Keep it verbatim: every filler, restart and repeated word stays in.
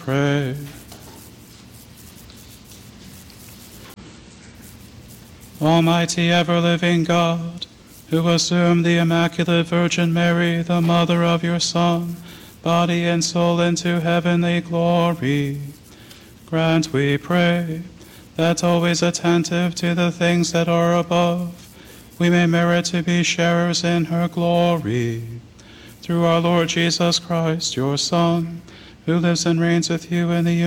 pray. Almighty ever-living God, who assumed the Immaculate Virgin Mary, the mother of your Son, body and soul into heavenly glory, grant, we pray, that always attentive to the things that are above, we may merit to be sharers in her glory. Through our Lord Jesus Christ, your Son, who lives and reigns with you in the